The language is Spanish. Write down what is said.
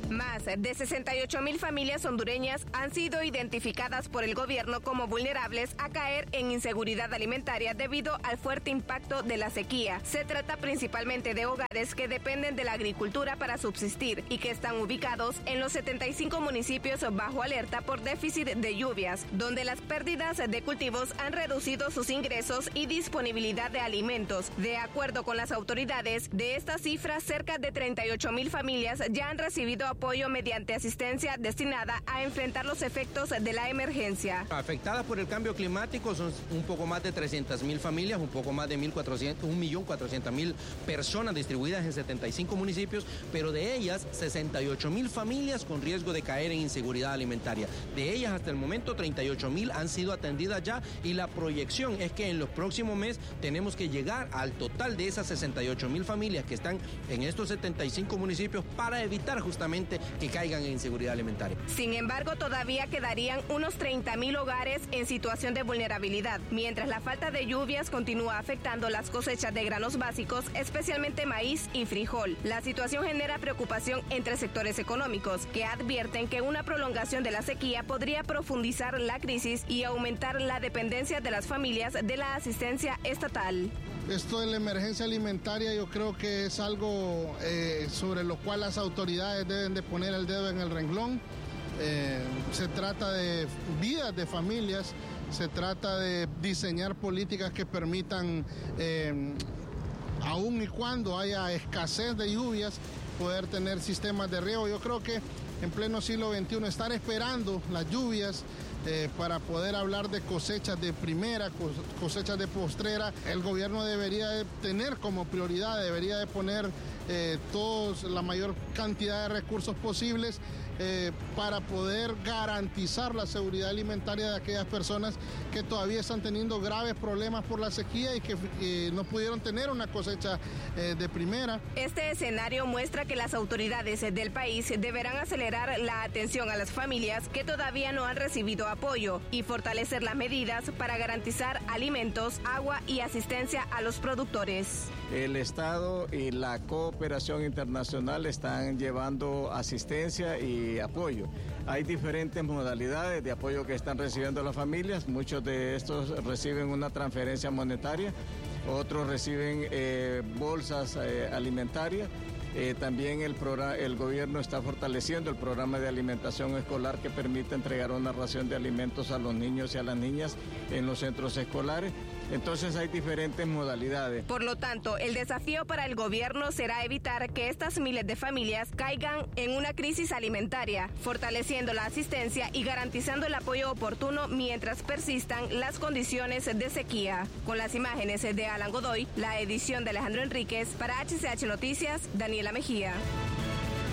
Más de 68,000 familias hondureñas han sido identificadas por el gobierno como vulnerables a caer en inseguridad alimentaria debido al fuerte impacto de la sequía. Se trata principalmente de hogares que dependen de la agricultura para subsistir y que están ubicados en los 75 municipios bajo alerta por déficit de lluvias, donde las pérdidas de cultivos han reducido sus ingresos y disponibilidad de alimentos. De acuerdo con las autoridades, de esta cifra, cerca de 38,000 familias ya han recibido apoyo mediante asistencia destinada a enfrentar los efectos de la emergencia. Afectadas por el cambio climático son un poco más de 300,000 familias, un poco más de 1,400,000 personas distribuidas en 75 municipios, pero de ellas 68,000 familias con riesgo de caer en inseguridad alimentaria. De ellas hasta el momento 38,000 han sido atendidas ya y la proyección es que en los próximos meses tenemos que llegar al total de esas 68,000 familias que están en estos 75 municipios para evitar justamente que caigan en inseguridad alimentaria. Sin embargo, todavía quedarían unos 30,000 hogares en situación de vulnerabilidad, mientras la falta de lluvias continúa afectando las cosechas de granos básicos, especialmente maíz y frijol. La situación genera preocupación entre sectores económicos, que advierten que una prolongación de la sequía podría profundizar la crisis y aumentar la dependencia de las familias de la asistencia estatal. Esto de la emergencia alimentaria yo creo que es algo sobre lo cual las autoridades deben de poner el dedo en el renglón. Se trata de vidas de familias, se trata de diseñar políticas que permitan, aun y cuando haya escasez de lluvias, poder tener sistemas de riego. Yo creo que en pleno siglo XXI estar esperando las lluvias para poder hablar de cosechas de primera, cosechas de postrera, el gobierno debería de tener como prioridad, debería de poner la mayor cantidad de recursos posibles para poder garantizar la seguridad alimentaria de aquellas personas que todavía están teniendo graves problemas por la sequía y que no pudieron tener una cosecha de primera. Este escenario muestra que las autoridades del país deberán acelerar la atención a las familias que todavía no han recibido apoyo y fortalecer las medidas para garantizar alimentos, agua y asistencia a los productores. El Estado y la cooperación internacional están llevando asistencia y apoyo. Hay diferentes modalidades de apoyo que están recibiendo las familias. Muchos de estos reciben una transferencia monetaria, otros reciben bolsas alimentarias. También el gobierno está fortaleciendo el programa de alimentación escolar que permite entregar una ración de alimentos a los niños y a las niñas en los centros escolares. Entonces hay diferentes modalidades. Por lo tanto, el desafío para el gobierno será evitar que estas miles de familias caigan en una crisis alimentaria, fortaleciendo la asistencia y garantizando el apoyo oportuno mientras persistan las condiciones de sequía. Con las imágenes de Alan Godoy, la edición de Alejandro Enríquez, para HCH Noticias, Daniela Mejía.